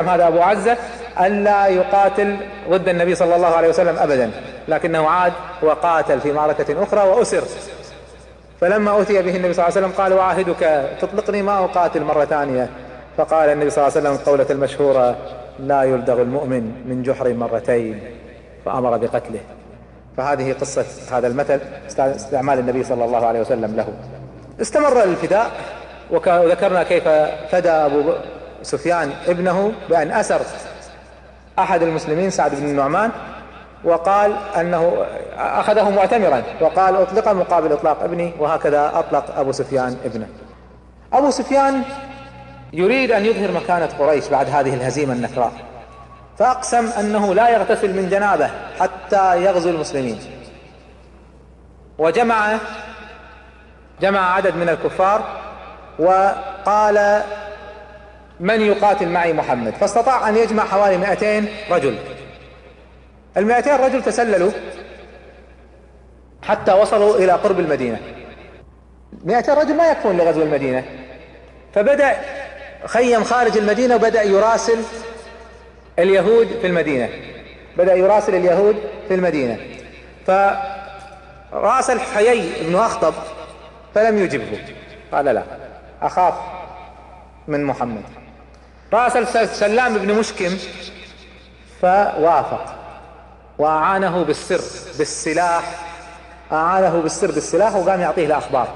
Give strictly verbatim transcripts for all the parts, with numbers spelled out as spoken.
عليكم هذا أبو عزة ألا يقاتل ضد النبي صلى الله عليه وسلم أبدا، لكنه عاد وقاتل في معركة أخرى وأسر. فلما أتي به النبي صلى الله عليه وسلم قال: وأعهدك تطلقني ما أقاتل مرة ثانية. فقال النبي صلى الله عليه وسلم القولة المشهورة: لا يلدغ المؤمن من جحر مرتين، فأمر بقتله. فهذه قصة هذا المثل، استعمال النبي صلى الله عليه وسلم له. استمر الفداء، وذكرنا كيف فدى أبو سفيان ابنه بأن أسر أحد المسلمين سعد بن النعمان، وقال أنه أخذه معتمرا وقال: أطلق مقابل إطلاق ابني، وهكذا أطلق أبو سفيان ابنه. أبو سفيان يريد أن يظهر مكانة قريش بعد هذه الهزيمة النكراء، فأقسم أنه لا يغتسل من جنابه حتى يغزو المسلمين، وجمع جمع عدد من الكفار وقال: من يقاتل معي محمد؟ فاستطاع أن يجمع حوالي مئتين رجل. المئتين رجل تسللوا حتى وصلوا إلى قرب المدينة. مئتين رجل ما يكفون لغزو المدينة، فبدأ خيم خارج المدينة وبدأ يراسل اليهود في المدينة بدأ يراسل اليهود في المدينة فراسل حيي بن أخطب فلم يجبه، قال: لا أخاف من محمد. راسل سلام بن مشكم فوافق، وأعانه بالسر بالسلاح أعانه بالسر بالسلاح وقام يعطيه الأخبار.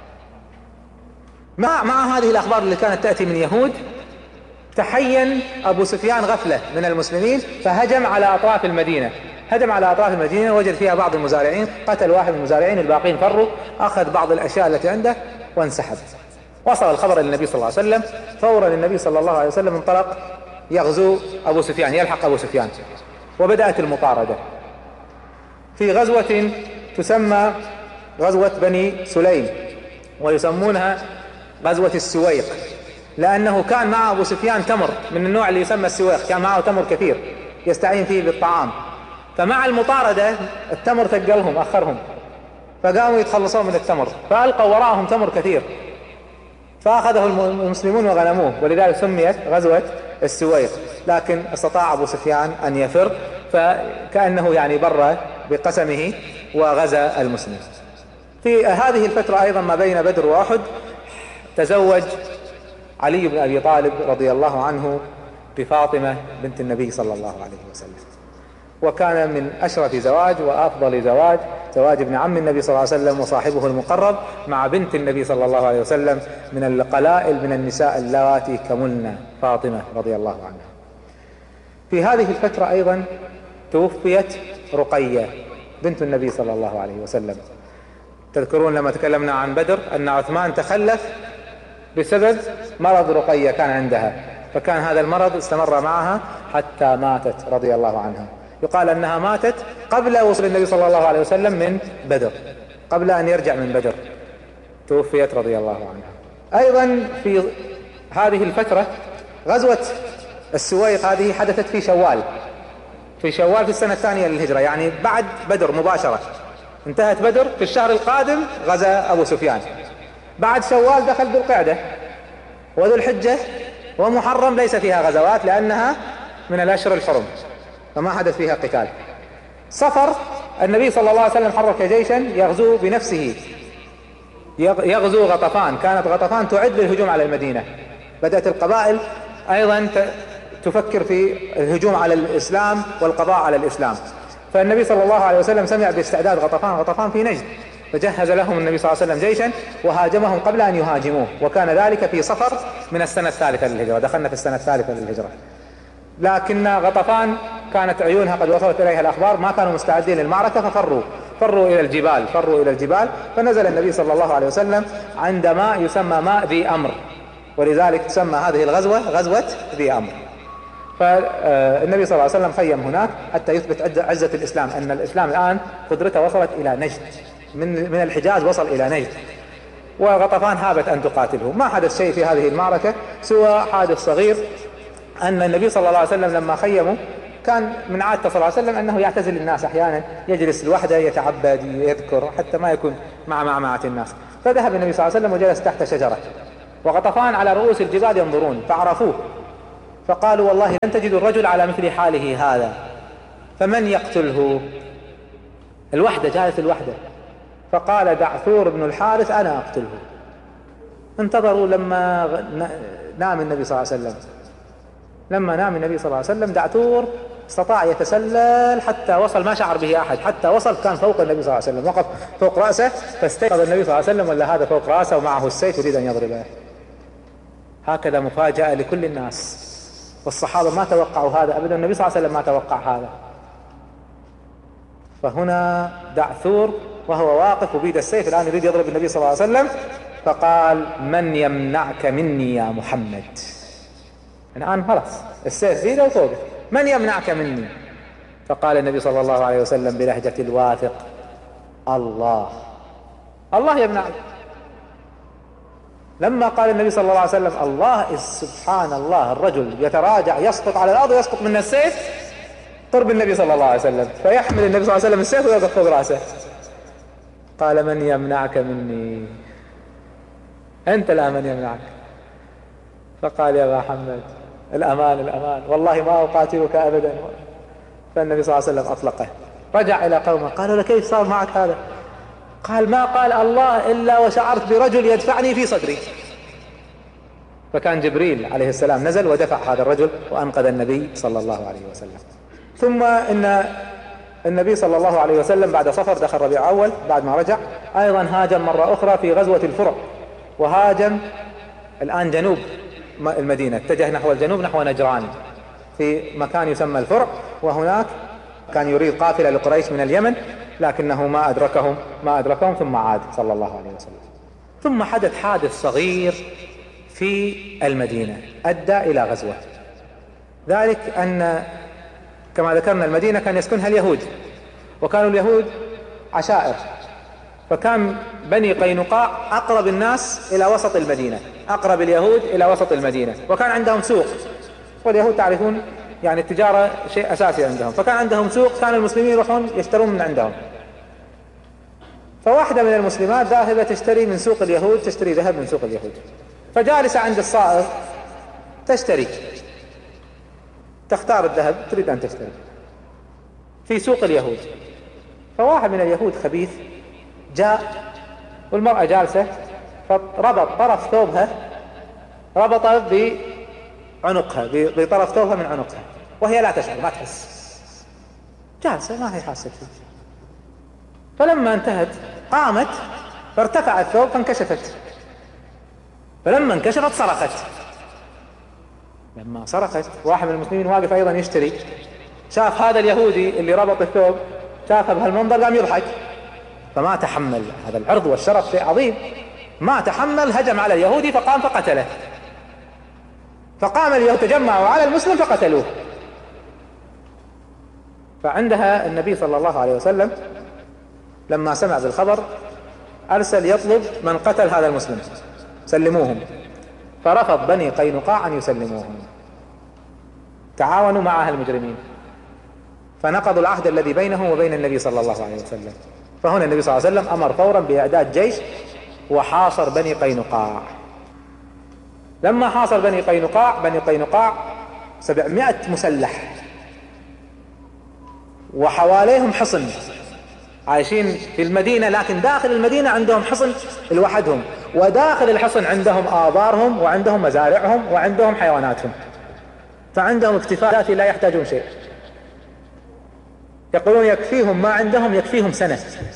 مع, مع هذه الأخبار اللي كانت تأتي من يهود، تحين أبو سفيان غفلة من المسلمين فهجم على أطراف المدينة هجم على أطراف المدينة وجد فيها بعض المزارعين، قتل واحد من المزارعين، الباقين فروا، أخذ بعض الأشياء التي عنده وانسحب. وصل الخبر للنبي صلى الله عليه وسلم، فورا النبي صلى الله عليه وسلم انطلق يغزو أبو سفيان، يلحق أبو سفيان، وبدأت المطاردة في غزوة تسمى غزوة بني سليم، ويسمونها غزوة السويق، لأنه كان مع أبو سفيان تمر من النوع اللي يسمى السويق، كان معه تمر كثير يستعين فيه بالطعام، فمع المطاردة التمر ثقلهم أخرهم، فقاموا يتخلصون من التمر، فألقوا وراءهم تمر كثير، فأخذه المسلمون وغنموه، ولذلك سميت غزوة السويق. لكن استطاع أبو سفيان أن يفر، فكأنه يعني بر بقسمه وغزا المسلمين. في هذه الفترة أيضا ما بين بدر وأحد تزوج علي بن أبي طالب رضي الله عنه بفاطمة بنت النبي صلى الله عليه وسلم، وكان من أشرف زواج وأفضل زواج زواج ابن عم النبي صلى الله عليه وسلم وصاحبه المقرب مع بنت النبي صلى الله عليه وسلم من القلائل من النساء اللواتي كملن فاطمة رضي الله عنها. في هذه الفترة أيضا توفيت رقية بنت النبي صلى الله عليه وسلم. تذكرون لما تكلمنا عن بدر أن عثمان تخلف بسبب مرض رقية كان عندها، فكان هذا المرض استمر معها حتى ماتت رضي الله عنها. يقال أنها ماتت قبل وصول النبي صلى الله عليه وسلم من بدر، قبل أن يرجع من بدر توفيت رضي الله عنها. أيضا في هذه الفترة غزوة السويق هذه حدثت في شوال في شوال في السنة الثانية للهجرة، يعني بعد بدر مباشرة. انتهت بدر في الشهر القادم غزا أبو سفيان، بعد شوال دخل ذو القعدة وذو الحجة ومحرم ليس فيها غزوات لأنها من الأشهر الحرم فما حدث فيها قتال. صفر النبي صلى الله عليه وسلم حرك جيشا يغزو بنفسه، يغزو غطفان، كانت غطفان تعد للهجوم على المدينة. بدأت القبائل أيضا تفكر في الهجوم على الإسلام والقضاء على الإسلام، فالنبي صلى الله عليه وسلم سمع باستعداد غطفان غطفان في نجد، فجهز لهم النبي صلى الله عليه وسلم جيشا وهاجمهم قبل أن يهاجموه، وكان ذلك في صفر من السنة الثالثة للهجرة، دخلنا في السنة الثالثة للهجرة. لكن غطفان كانت عيونها قد وصلت إليها الأخبار، ما كانوا مستعدين للمعركة ففروا فروا إلى الجبال فروا إلى الجبال فنزل النبي صلى الله عليه وسلم عند ماء يسمى ماء ذي أمر، ولذلك تسمى هذه الغزوة غزوة ذي أمر. فالنبي صلى الله عليه وسلم خيم هناك حتى يثبت عزة الإسلام، أن الإسلام الآن قدرته وصلت إلى نجد، من من الحجاز وصل إلى نجد، وغطفان هابت أن تقاتله. ما حدث شيء في هذه المعركة سوى حادث صغير، أن النبي صلى الله عليه وسلم لما خيموا كان من عادته صلى الله عليه وسلم أنه يعتزل الناس أحيانا، يجلس لوحده يتعبد يذكر حتى ما يكون مع معمعة الناس. فذهب النبي صلى الله عليه وسلم وجلس تحت شجرة، وغطفان على رؤوس الجبال ينظرون فعرفوه، فقالوا والله لن تجدوا الرجل على مثل حاله هذا، فمن يقتله؟ الوحدة، جالس الوحدة. فقال دعثور بن الحارث أنا أقتله. انتظروا لما نام النبي صلى الله عليه وسلم. لما نام النبي صلى الله عليه وسلم دعثور استطاع يتسلل حتى وصل، ما شعر به أحد، حتى وصل كان فوق النبي صلى الله عليه وسلم، وقف فوق رأسه، فاستيقظ النبي صلى الله عليه وسلم ولا هذا فوق رأسه ومعه السيف يريد أن يضربه. هكذا مفاجأة لكل الناس، والصحابة ما توقعوا هذا أبدا، النبي صلى الله عليه وسلم ما توقع هذا. فهنا دعثور وهو واقف وبيد السيف الآن يريد يضرب النبي صلى الله عليه وسلم، فقال من يمنعك مني يا محمد؟ الآن خلاص السيف بيده وفوقه، من يمنعك مني؟ فقال النبي صلى الله عليه وسلم بلهجة الواثق الله، الله يمنعك. لما قال النبي صلى الله عليه وسلم الله، سبحان الله، الرجل يتراجع يسقط على الأرض ويسقط من السيف قرب النبي صلى الله عليه وسلم، فيحمل النبي صلى الله عليه وسلم السيف ويقف فوق رأسه. قال من يمنعك مني؟ أنت لا من يمنعك. فقال يا محمد الأمان الأمان، والله ما أقاتلك أبدا. فالنبي صلى الله عليه وسلم أطلقه، رجع إلى قومه، قالوا له كيف صار معك هذا؟ قال ما قال الله إلا وشعرت برجل يدفعني في صدري. فكان جبريل عليه السلام نزل ودفع هذا الرجل وأنقذ النبي صلى الله عليه وسلم. ثم إن النبي صلى الله عليه وسلم بعد صفر دخل ربيع أول، بعد ما رجع أيضا هاجم مرة أخرى في غزوة الفرع، وهاجم الآن جنوب المدينة، اتجه نحو الجنوب نحو نجران في مكان يسمى الفرع، وهناك كان يريد قافلة لقريش من اليمن لكنه ما أدركهم ما أدركهم ثم عاد صلى الله عليه وسلم. ثم حدث حادث صغير في المدينة أدى إلى غزوة، ذلك أن كما ذكرنا المدينة كان يسكنها اليهود، وكانوا اليهود عشائر، فكان بني قينقاع أقرب الناس إلى وسط المدينة، أقرب اليهود إلى وسط المدينة، وكان عندهم سوق، واليهود تعرفون يعني التجارة شيء أساسي عندهم، فكان عندهم سوق، كان المسلمين يروحون يشترون من عندهم. فواحدة من المسلمات ذاهبة تشتري من سوق اليهود، تشتري ذهب من سوق اليهود، فجالسة عند الصائغ تشتري، تختار الذهب تريد أن تشتري في سوق اليهود. فواحد من اليهود خبيث جاء والمرأة جالسة، فربط طرف ثوبها، ربط بعنقها، بطرف ثوبها من عنقها، وهي لا تشعر، ما تحس، جالسة ما هي حاسة فيه. فلما انتهت قامت فارتفع الثوب فانكشفت، فلما انكشفت صرخت. لما صرخت واحد من المسلمين واقف أيضا يشتري، شاف هذا اليهودي اللي ربط الثوب، شافها بهالمنظر قام يضحك، فما تحمل، هذا العرض والشرف شيء عظيم، ما تحمل، هجم على اليهودي فقام فقتله. فقام اليهود تجمعوا على المسلم فقتلوه. فعندها النبي صلى الله عليه وسلم لما سمع بالخبر أرسل يطلب من قتل هذا المسلم سلموهم، فرفض بني قينقاع أن يسلموهم، تعاونوا مع أهل المجرمين، فنقضوا العهد الذي بينهم وبين النبي صلى الله عليه وسلم. فهنا النبي صلى الله عليه وسلم أمر فورا بإعداد جيش وحاصر بني قينقاع. لما حاصر بني قينقاع، بني قينقاع سبعمائة مسلح وحواليهم حصن، عايشين في المدينة لكن داخل المدينة عندهم حصن لوحدهم، وداخل الحصن عندهم آبارهم وعندهم مزارعهم وعندهم حيواناتهم، فعندهم اكتفاء ذاتي لا يحتاجون شيء. يقولون يكفيهم ما عندهم يكفيهم سنة.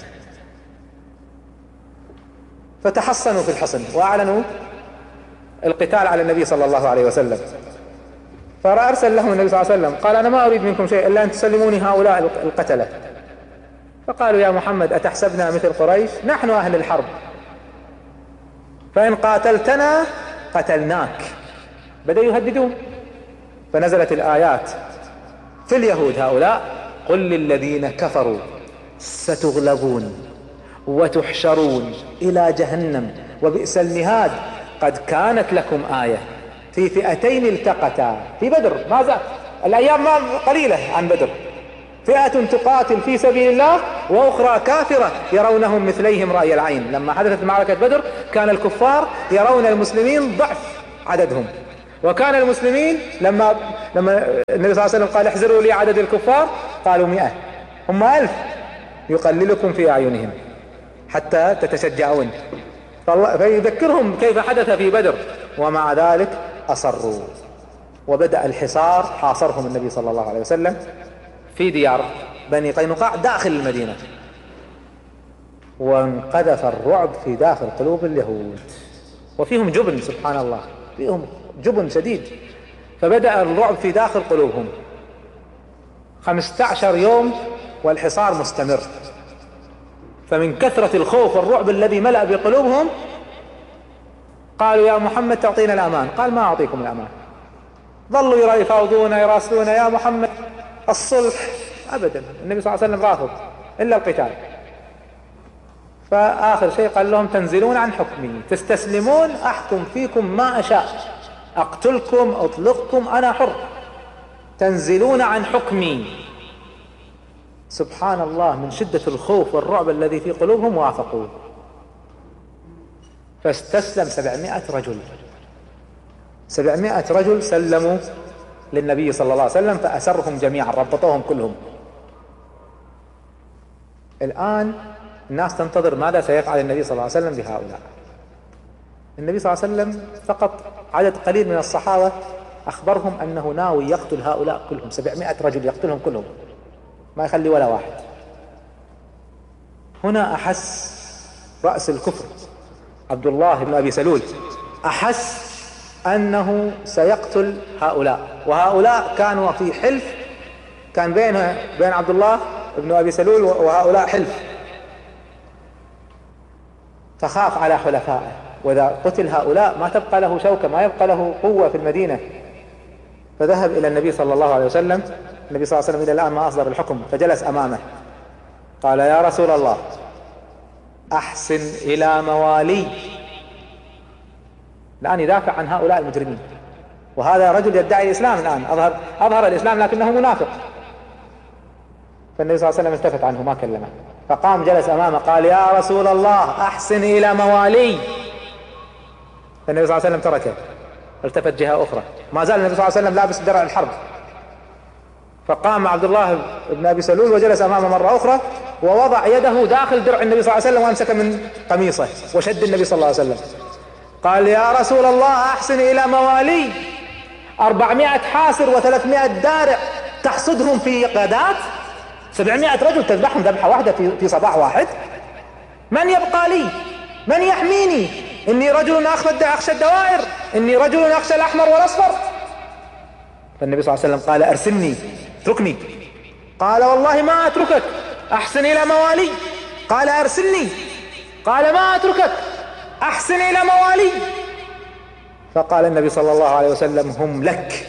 فتحصنوا في الحصن وأعلنوا القتال على النبي صلى الله عليه وسلم. فأرسل لهم النبي صلى الله عليه وسلم قال أنا ما أريد منكم شيء إلا أن تسلموني هؤلاء القتلة. فقالوا يا محمد أتحسبنا مثل قريش؟ نحن أهل الحرب، فإن قاتلتنا قتلناك. بدأوا يهددون، فنزلت الآيات في اليهود هؤلاء: قل للذين كفروا ستغلبون وتحشرون إلى جهنم وبئس المهاد قد كانت لكم آية في فئتين التقتا في بدر. ما زال الأيام ما قليلة عن بدر، فئة تقاتل في سبيل الله وأخرى كافرة يرونهم مثليهم رأي العين. لما حدثت معركة بدر كان الكفار يرون المسلمين ضعف عددهم، وكان المسلمين لما لما النبي صلى الله عليه وسلم قال احذروا لي عدد الكفار قالوا مئة، هم ألف، يقللكم في أعينهم حتى تتشجعون. فيذكرهم كيف حدث في بدر، ومع ذلك أصروا. وبدأ الحصار، حاصرهم النبي صلى الله عليه وسلم في ديار بني قينقاع داخل المدينة، وانقذف الرعب في داخل قلوب اليهود، وفيهم جبن سبحان الله، فيهم جبن شديد. فبدأ الرعب في داخل قلوبهم. خمسة عشر يوم والحصار مستمر، فمن كثرة الخوف والرعب الذي ملأ بقلوبهم قالوا يا محمد تعطينا الأمان. قال ما أعطيكم الأمان. ظلوا يفاوضون يراسلون يا محمد الصلح، أبدا النبي صلى الله عليه وسلم رافض إلا القتال. فآخر شيء قال لهم تنزلون عن حكمي، تستسلمون أحكم فيكم ما أشاء، أقتلكم أطلقكم أنا حر، تنزلون عن حكمي. سبحان الله، من شدة الخوف والرعب الذي في قلوبهم وافقوا. فاستسلم سبعمائة رجل، سبعمائة رجل سلموا للنبي صلى الله عليه وسلم، فأسرهم جميعا، ربطوهم كلهم. الآن الناس تنتظر ماذا سيفعل النبي صلى الله عليه وسلم بهؤلاء. النبي صلى الله عليه وسلم فقط عدد قليل من الصحابة أخبرهم أنه ناوي يقتل هؤلاء كلهم، سبعمائة رجل يقتلهم كلهم، ما يخلي ولا واحد. هنا أحس رأس الكفر عبد الله بن أبي سلول، أحس أنه سيقتل هؤلاء، وهؤلاء كانوا في حلف، كان بين بين عبد الله بن أبي سلول وهؤلاء حلف، فخاف على حلفائه، وإذا قتل هؤلاء ما تبقى له شوكة، ما يبقى له قوة في المدينة. فذهب إلى النبي صلى الله عليه وسلم. النبي صلى الله عليه وسلم إلى الآن ما أصدر الحكم، فجلس أمامه قال يا رسول الله أحسن إلى موالي. الآن يدافع عن هؤلاء المجرمين، وهذا رجل يدعي الإسلام الآن، أظهر, أظهر الإسلام لكنه منافق. فالنبي صلى الله عليه وسلم التفت عنه ما كلمه، فقام جلس أمامه قال يا رسول الله أحسن إلى موالي. فالنبي صلى الله عليه وسلم تركه، التفت جهة أخرى، ما زال النبي صلى الله عليه وسلم لابس درع الحرب. فقام عبد الله بن أبي سلول وجلس أمامه مرة أخرى، ووضع يده داخل درع النبي صلى الله عليه وسلم وأمسك من قميصه وشد النبي صلى الله عليه وسلم. قال يا رسول الله أحسن إلى موالي، أربعمائة حاسر وثلاثمائة دارع تحصدهم في غدات، سبعمائة رجل تذبحهم ذبحة واحدة في, في صباح واحد. من يبقى لي؟ من يحميني؟ إني رجل أخشى الدوائر، إني رجل أخشى الأحمر والأصفر. فالنبي صلى الله عليه وسلم قال أرسلني، اتركني. قال والله ما أتركك، أحسن إلى موالي. قال أرسلني. قال ما أتركك، أحسن إلى موالي. فقال النبي صلى الله عليه وسلم هم لك.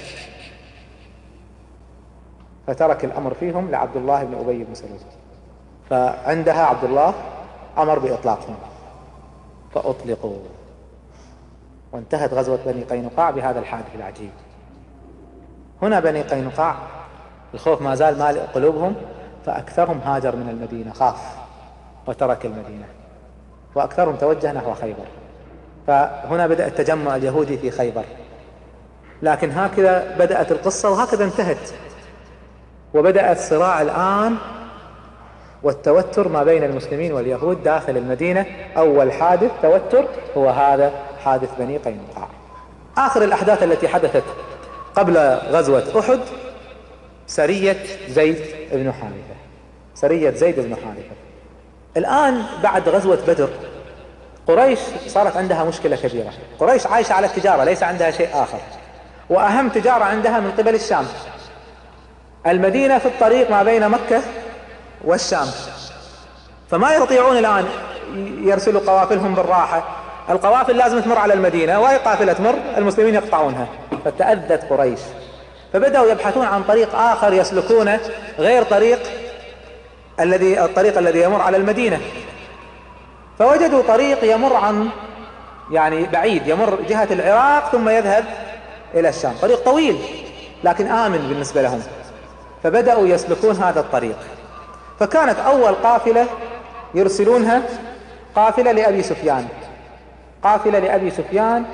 فترك الأمر فيهم لعبد الله بن أبي بن سلول. فعندها عبد الله أمر بإطلاقهم فأطلقوا، وانتهت غزوة بني قينقاع بهذا الحادث العجيب. هنا بني قينقاع الخوف ما زال مالئ قلوبهم، فأكثرهم هاجر من المدينة، خاف وترك المدينة، وأكثرهم توجه نحو خيبر. فهنا بدأ التجمع اليهودي في خيبر. لكن هكذا بدأت القصة وهكذا انتهت، وبدأ الصراع الآن والتوتر ما بين المسلمين واليهود داخل المدينة. أول حادث توتر هو هذا حادث بني قينقاع. آخر الأحداث التي حدثت قبل غزوة أحد سرية زيد بن حارثة، سرية زيد بن حارثة. الآن بعد غزوة بدر قريش صارت عندها مشكلة كبيرة. قريش عايشة على التجارة، ليس عندها شيء آخر، وأهم تجارة عندها من قبل الشام. المدينة في الطريق ما بين مكة والشام، فما يستطيعون الآن يرسلوا قوافلهم بالراحة. القوافل لازم تمر على المدينة، وهي قافلة تمر المسلمين يقطعونها، فتأذت قريش. فبدأوا يبحثون عن طريق آخر يسلكونه غير طريق الذي الطريق الذي يمر على المدينة. فوجدوا طريق يمر عن يعني بعيد، يمر جهة العراق ثم يذهب إلى الشام، طريق طويل لكن آمن بالنسبة لهم. فبدأوا يسلكون هذا الطريق. فكانت أول قافلة يرسلونها قافلة لأبي سفيان، قافلة لأبي سفيان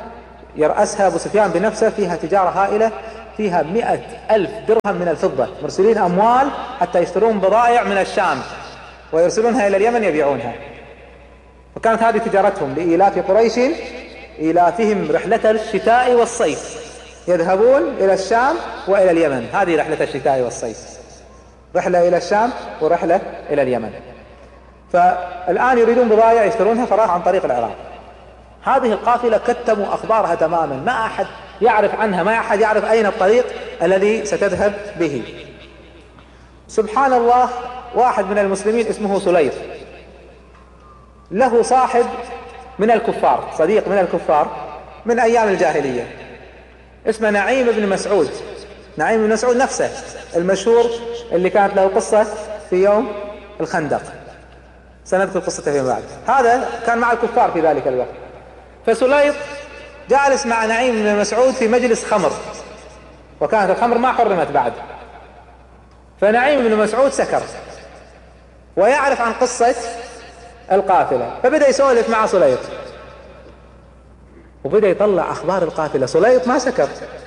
يرأسها أبو سفيان بنفسه، فيها تجارة هائلة، فيها مئة ألف درهم من الفضة، مرسلين أموال حتى يشترون بضائع من الشام ويرسلونها إلى اليمن يبيعونها. فكانت هذه تجارتهم لإيلاف قريش، إيلافهم رحلة الشتاء والصيف، يذهبون إلى الشام وإلى اليمن. هذه رحلة الشتاء والصيف، رحلة إلى الشام ورحلة إلى اليمن. فالآن يريدون بضائع يشترونها، فراح عن طريق العراق. هذه القافلة كتموا أخبارها تماما، ما أحد يعرف عنها، ما أحد يعرف أين الطريق الذي ستذهب به. سبحان الله، واحد من المسلمين اسمه سليط، له صاحب من الكفار، صديق من الكفار من أيام الجاهلية، اسمه نعيم بن مسعود. نعيم بن مسعود نفسه المشهور اللي كانت له قصة في يوم الخندق، سنذكر قصته فيما بعد. هذا كان مع الكفار في ذلك الوقت. فسليط جالس مع نعيم بن مسعود في مجلس خمر، وكانت الخمر ما حرمت بعد. فنعيم بن مسعود سكر ويعرف عن قصة القافلة، فبدأ يسولف مع سليط وبدأ يطلع أخبار القافلة. سليط ما سكر،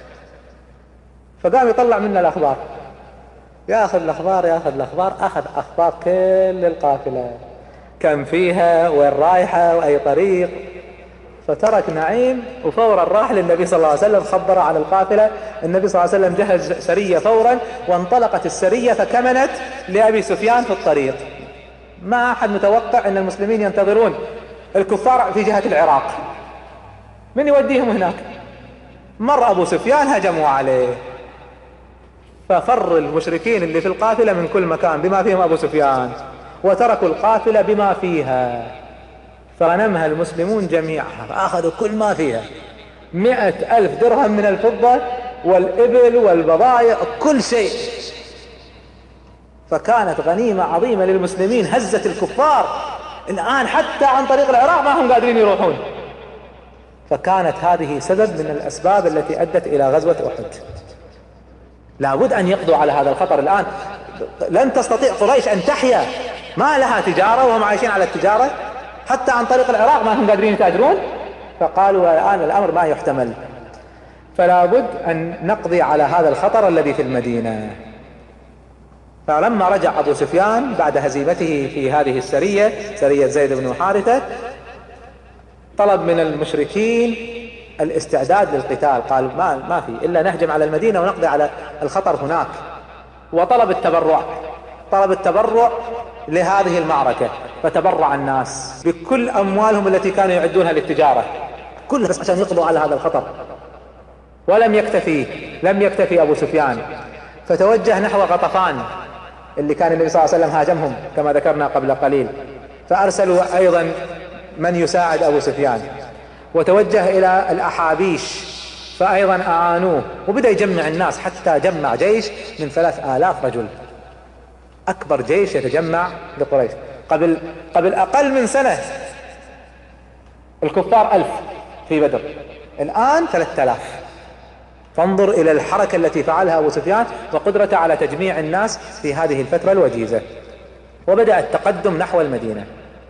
فقام يطلع منا الأخبار، ياخذ الأخبار ياخذ الأخبار أخذ أخبار كل القافلة، كم فيها، وين رايحة، وأي طريق. فترك نعيم وفورا راح للنبي صلى الله عليه وسلم، خبر عن القافلة. النبي صلى الله عليه وسلم جهز سرية فورا، وانطلقت السرية فكمنت لأبي سفيان في الطريق. ما أحد متوقع أن المسلمين ينتظرون الكفار في جهة العراق، من يوديهم هناك؟ مر أبو سفيان هجموا عليه، ففر المشركين اللي في القافلة من كل مكان بما فيهم أبو سفيان، وتركوا القافلة بما فيها، فغنمها المسلمون جميعها، فأخذوا كل ما فيها، مئة ألف درهم من الفضة والإبل والبضائع كل شيء. فكانت غنيمة عظيمة للمسلمين، هزت الكفار الآن حتى عن طريق العراق ما هم قادرين يروحون. فكانت هذه سبب من الأسباب التي أدت إلى غزوة أحد. لابد أن يقضوا على هذا الخطر الآن. لن تستطيع قريش أن تحيا، ما لها تجارة وهم عايشين على التجارة، حتى عن طريق العراق ما هم قادرين يتاجرون. فقالوا الآن الأمر ما يحتمل، فلا بد أن نقضي على هذا الخطر الذي في المدينة. فلما رجع أبو سفيان بعد هزيمته في هذه السرية، سرية زيد بن حارثة، طلب من المشركين الاستعداد للقتال. قالوا ما, ما في إلا نهجم على المدينة ونقضي على الخطر هناك. وطلب التبرع، طلب التبرع لهذه المعركة، فتبرع الناس بكل أموالهم التي كانوا يعدونها للتجارة كلها، بس عشان يقضوا على هذا الخطر. ولم يكتفي لم يكتفي أبو سفيان، فتوجه نحو غطفان اللي كان النبي صلى الله عليه وسلم هاجمهم كما ذكرنا قبل قليل، فأرسلوا أيضا من يساعد أبو سفيان. وتوجه إلى الأحابيش فأيضا أعانوه، وبدأ يجمع الناس حتى جمع جيش من ثلاث آلاف رجل، أكبر جيش يتجمع لقريش. قبل قبل أقل من سنة الكفار ألف في بدر، الآن ثلاثة آلاف. فانظر إلى الحركة التي فعلها أبو سفيان وقدرته على تجميع الناس في هذه الفترة الوجيزة. وبدأ التقدم نحو المدينة.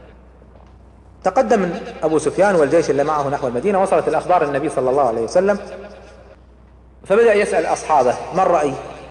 تقدم أبو سفيان والجيش اللي معه نحو المدينة، وصلت الأخبار النبي صلى الله عليه وسلم، فبدأ يسأل أصحابه ما الرأي.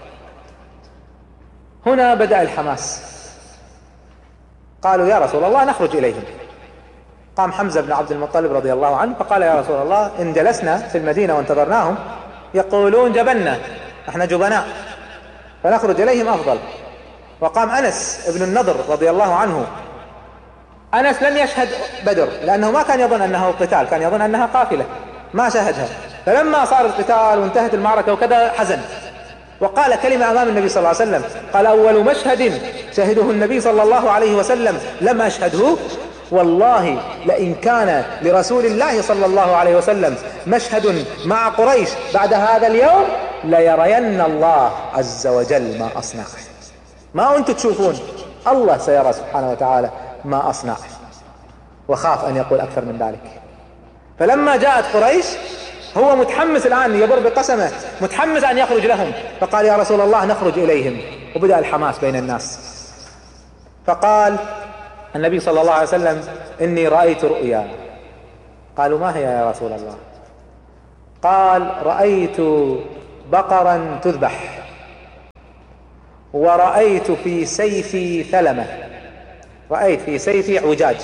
هنا بدأ الحماس، قالوا يا رسول الله نخرج إليهم. قام حمزة بن عبد المطلب رضي الله عنه فقال يا رسول الله إن جلسنا في المدينة وانتظرناهم يقولون جبنا، احنا جبناء، فنخرج إليهم أفضل. وقام أنس بن النضر رضي الله عنه. أنس لم يشهد بدر لأنه ما كان يظن أنه قتال، كان يظن أنها قافلة، ما شاهدها. فلما صار القتال وانتهت المعركة وكذا حزن، وقال كلمة أمام النبي صلى الله عليه وسلم، قال أول مشهد شهده النبي صلى الله عليه وسلم لم أشهده، والله لئن كان لرسول الله صلى الله عليه وسلم مشهد مع قريش بعد هذا اليوم ليرين الله عز وجل ما أصنع. ما أنتم تشوفون، الله سيرى سبحانه وتعالى ما أصنع. وخاف أن يقول أكثر من ذلك. فلما جاءت قريش هو متحمس الآن، يبر بقسمه، متحمس أن يخرج لهم، فقال يا رسول الله نخرج إليهم. وبدأ الحماس بين الناس. فقال النبي صلى الله عليه وسلم إني رأيت رؤيا. قالوا ما هي يا رسول الله؟ قال: رأيت بقرا تذبح، ورأيت في سيفي ثلمة، رأيت في سيفي عجاج،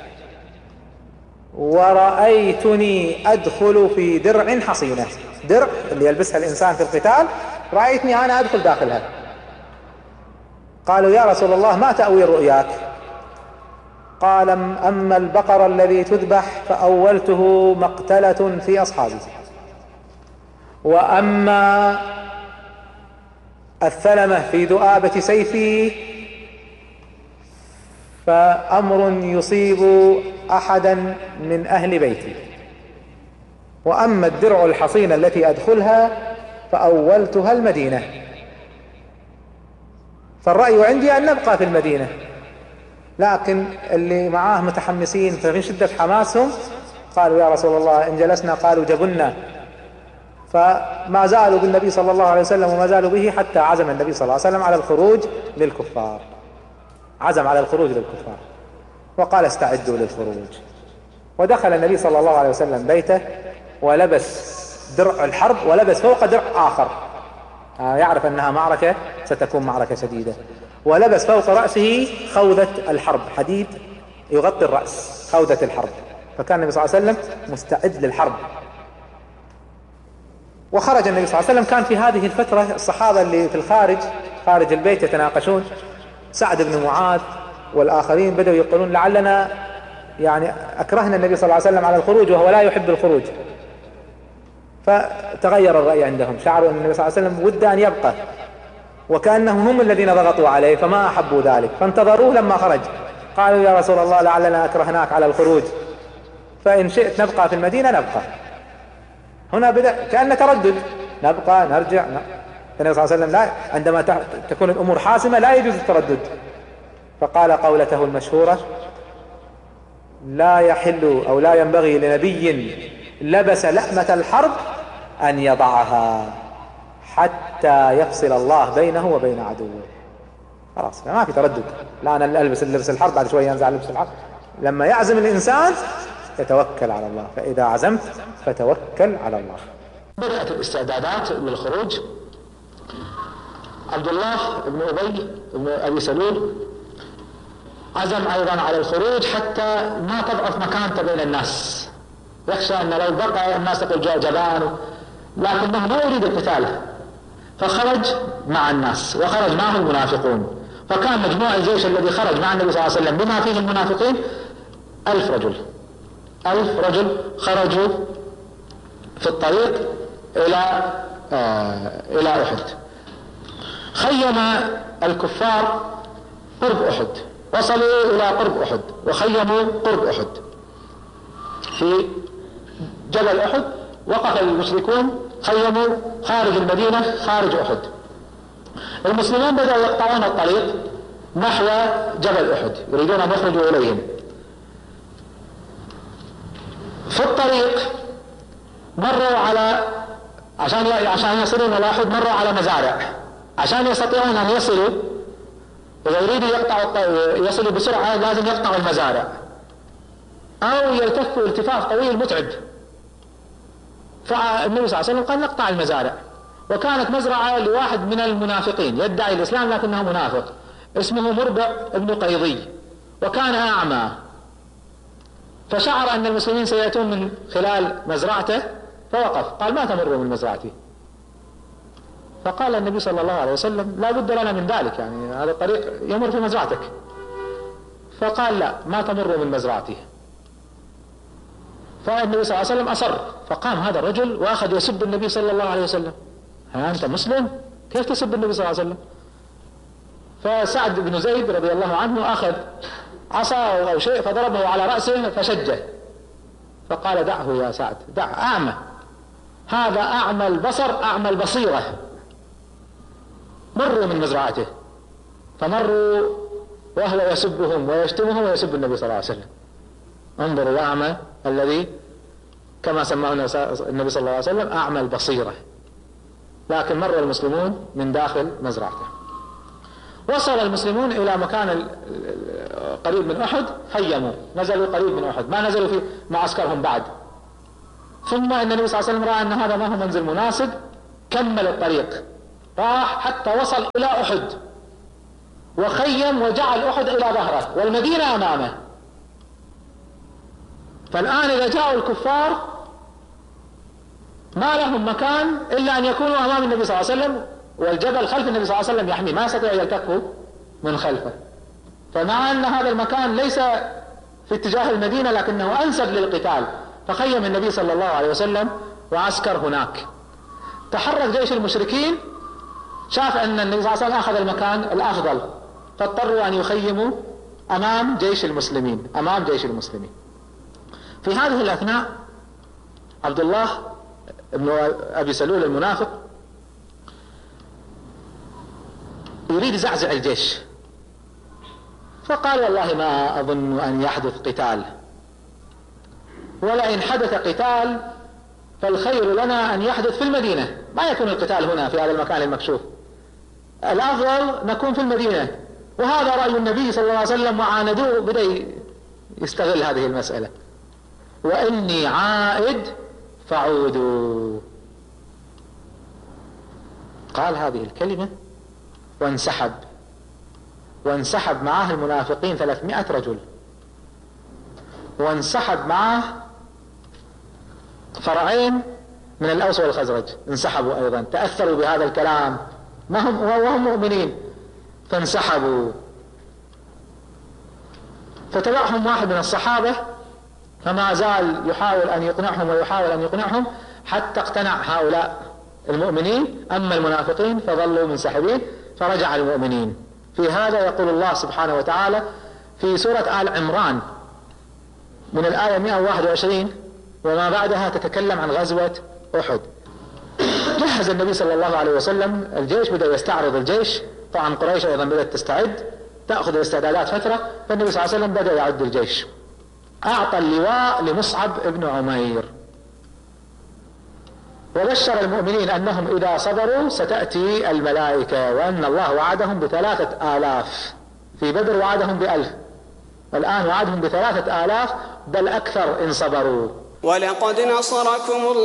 ورأيتني أدخل في درع حصينة، درع اللي يلبسها الإنسان في القتال، رأيتني أنا أدخل داخلها. قالوا: يا رسول الله ما تأويل رؤياك؟ قال: أما البقر الذي تذبح فأولته مقتلة في أصحابي، وأما الثلمة في ذؤابة سيفي فأمر يصيب أحدا من أهل بيتي، وأما الدرع الحصينة التي أدخلها فأولتها المدينة. فالرأي عندي أن نبقى في المدينة، لكن اللي معاه متحمسين ففي شدة حماسهم قالوا: يا رسول الله إن جلسنا قالوا جبنا. فما زالوا بالنبي صلى الله عليه وسلم وما زالوا به حتى عزم النبي صلى الله عليه وسلم على الخروج للكفار، عزم على الخروج للكفار وقال: استعدوا للخروج. ودخل النبي صلى الله عليه وسلم بيته ولبس درع الحرب، ولبس فوق درع آخر، يعرف أنها معركة ستكون معركة شديدة، ولبس فوق رأسه خوذة الحرب، حديد يغطي الرأس، خوذة الحرب. فكان النبي صلى الله عليه وسلم مستعد للحرب. وخرج النبي صلى الله عليه وسلم. كان في هذه الفترة الصحابة اللي في الخارج خارج البيت يتناقشون، سعد بن معاذ والآخرين بدأوا يقولون: لعلنا يعني أكرهنا النبي صلى الله عليه وسلم على الخروج وهو لا يحب الخروج. فتغير الرأي عندهم، شعروا أن النبي صلى الله عليه وسلم ود أن يبقى، وكأنهم هم الذين ضغطوا عليه فما أحبوا ذلك، فانتظروه لما خرج. قالوا: يا رسول الله لعلنا أكرهناك على الخروج، فإن شئت نبقى في المدينة نبقى. هنا بدأ كأن تردد، نبقى نرجع. النبي صلى الله عليه وسلم لا، عندما تكون الأمور حاسمة لا يجوز التردد. فقال قولته المشهورة: لا يحل أو لا ينبغي لنبي لبس لحمة الحرب أن يضعها حتى يفصل الله بينه وبين عدوه. خلاص ما في تردد، لا أنا ألبس لبس الحرب بعد شوية ينزع لبس الحرب. لما يعزم الإنسان يتوكل على الله، فإذا عزمت فتوكل على الله. بدأت الاستعدادات للخروج. عبد الله بن أبي بن أبي سلول عزم أيضا على الخروج حتى ما تضعف مكانته بين الناس، يخشى أن لو بقى الناس يقول جاء جبان، لكنه لا يريد القتال، فخرج مع الناس وخرج معه المنافقون. فكان مجموع الجيش الذي خرج مع النبي صلى الله عليه وسلم بما فيه المنافقين ألف رجل، ألف رجل خرجوا في الطريق إلى آه إلى أحد. خيم الكفار قرب أحد، وصلوا إلى قرب أحد وخيموا قرب أحد. في جبل أحد وقف المشركون، خيموا خارج المدينة خارج أحد. المسلمين بدأوا يقطعون الطريق نحو جبل أحد، يريدون أن يخرجوا إليهم. في الطريق مروا على عشان عشان يصلون إلى أحد مروا على مزارع، عشان يستطيعون أن يصلوا. إذا يريدوا يقطعوا يصلوا بسرعة لازم يقطعوا المزارع أو يلتفوا التفاف طويل متعب. فالنبي صلى الله عليه وسلم قال: نقطع المزارع. وكانت مزرعة لواحد من المنافقين يدعي الإسلام لكنه منافق، اسمه مربع بن قيضي، وكان أعمى. فشعر أن المسلمين سيأتون من خلال مزرعته فوقف، قال: ما تمروا من مزرعتي. فقال النبي صلى الله عليه وسلم: لا بد لنا من ذلك، يعني هذا الطريق يمر في مزرعتك. فقال: لا، ما تمروا من مزرعتي. فالنبي صلى الله عليه وسلم أصر، فقام هذا الرجل وأخذ يسب النبي صلى الله عليه وسلم: ها أنت مسلم؟ كيف تسب النبي صلى الله عليه وسلم؟ فسعد بن زيد رضي الله عنه أخذ عصا أو شيء فضربه على رأسه فشجه، فقال: دعه يا سعد، دع، أعمى، هذا أعمى البصر أعمى البصيرة، مروا من مزرعته. فمروا وهو يسبهم ويشتمهم ويسب النبي صلى الله عليه وسلم. انظروا الأعمى الذي كما سماه النبي صلى الله عليه وسلم أعمى البصيرة. لكن مر المسلمون من داخل مزرعته. وصل المسلمون إلى مكان قريب من أحد، خيموا، نزلوا قريب من أحد، ما نزلوا في معسكرهم بعد. ثم ان النبي صلى الله عليه وسلم راى ان هذا ما هو منزل مناسب، كمل الطريق، راح حتى وصل الى احد وخيم وجعل احد الى ظهره والمدينه امامه. فالان اذا جاءوا الكفار ما لهم مكان الا ان يكونوا امام النبي صلى الله عليه وسلم، والجبل خلف النبي صلى الله عليه وسلم يحمي، ما يستطيع يلتقوا من خلفه. فمع ان هذا المكان ليس في اتجاه المدينة لكنه انسب للقتال، فخيم النبي صلى الله عليه وسلم وعسكر هناك. تحرك جيش المشركين، شاف ان النبي صلى الله عليه وسلم اخذ المكان الافضل، فاضطروا ان يخيموا امام جيش المسلمين امام جيش المسلمين. في هذه الاثناء عبد الله ابن ابي سلول المنافق يريد زعزع الجيش، فقال والله ما اظن ان يحدث قتال، ولئن حدث قتال فالخير لنا ان يحدث في المدينة، ما يكون القتال هنا في هذا المكان المكشوف، الافضل نكون في المدينة. وهذا رأي النبي صلى الله عليه وسلم، وعاندوه، بدأ يستغل هذه المسألة، واني عائد فعودوا. قال هذه الكلمة وانسحب، وانسحب معه المنافقين ثلاثمائة رجل، وانسحب معه فرعين من الأوس والخزرج، انسحبوا أيضا، تأثروا بهذا الكلام ما هم وهم مؤمنين فانسحبوا. فتبعهم واحد من الصحابة فما زال يحاول أن يقنعهم ويحاول أن يقنعهم حتى اقتنع هؤلاء المؤمنين، أما المنافقين فظلوا منسحبين، فرجع المؤمنين. في هذا يقول الله سبحانه وتعالى في سورة آل عمران من الآية مئة وواحد وعشرين وما بعدها تتكلم عن غزوة أحد. جهز النبي صلى الله عليه وسلم الجيش، بدأ يستعرض الجيش، طبعا قريش أيضا بدأت تستعد تأخذ الاستعدادات فترة، فالنبي صلى الله عليه وسلم بدأ يعد الجيش. أعطى اللواء لمصعب ابن عمير، وبشر المؤمنين أنهم إذا صبروا ستأتي الملائكة، وأن الله وعدهم بثلاثة آلاف، في بدر وعدهم بألف، الآن وعدهم بثلاثة آلاف بل أكثر إن صبروا. ولقد نصركم